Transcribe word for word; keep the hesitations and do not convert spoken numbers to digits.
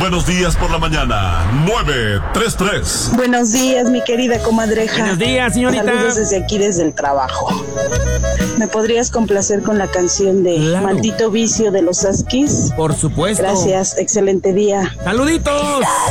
Buenos días por la mañana, nueve tres tres. Buenos días, mi querida comadreja. Buenos días, señorita. Saludos desde aquí, desde el trabajo. ¿Me podrías complacer con la canción de Claro. Maldito Vicio de los Askis? Por supuesto. Gracias, excelente día. Saluditos.